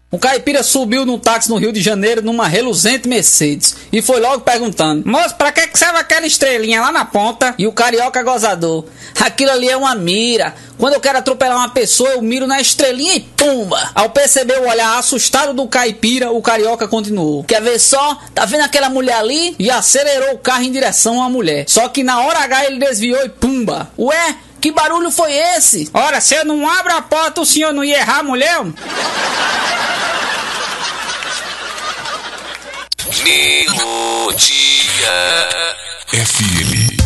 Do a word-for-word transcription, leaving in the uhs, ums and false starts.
Um caipira subiu num táxi no Rio de Janeiro numa reluzente Mercedes e foi logo perguntando: moço, pra que que serve aquela estrelinha lá na ponta? E o carioca gozador: aquilo ali é uma mira. Quando eu quero atropelar uma pessoa, eu miro na estrelinha e pumba! Ao perceber o olhar assustado do caipira, o carioca continuou: quer ver só? Tá vendo aquela mulher ali? E acelerou o carro em direção à mulher. Só que na hora H ele desviou e pumba! Ué? Que barulho foi esse? Ora, se eu não abro a porta, o senhor não ia errar, mulher? Melodia F M